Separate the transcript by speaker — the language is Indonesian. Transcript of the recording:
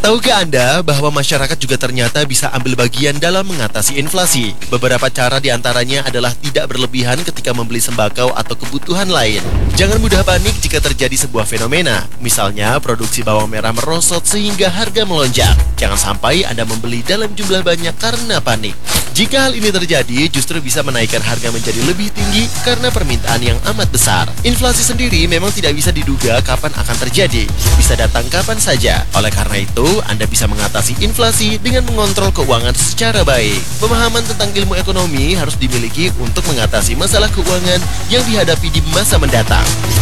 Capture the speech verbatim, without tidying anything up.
Speaker 1: Tahukah Anda bahwa masyarakat juga ternyata bisa ambil bagian dalam mengatasi inflasi? Beberapa cara diantaranya adalah tidak berlebihan ketika membeli sembako atau kebutuhan lain. Jangan mudah panik jika terjadi sebuah fenomena. Misalnya, produksi bawang merah merosot sehingga harga melonjak. Jangan sampai Anda membeli dalam jumlah banyak karena panik. Jika hal ini terjadi, justru bisa menaikkan harga menjadi lebih tinggi karena permintaan yang amat besar. Inflasi sendiri memang tidak bisa diduga kapan akan terjadi. Bisa datang kapan saja. Oleh karena itu, Anda bisa mengatasi inflasi dengan mengontrol keuangan secara baik. Pemahaman tentang ilmu ekonomi harus dimiliki untuk mengatasi masalah keuangan yang dihadapi di masa mendatang.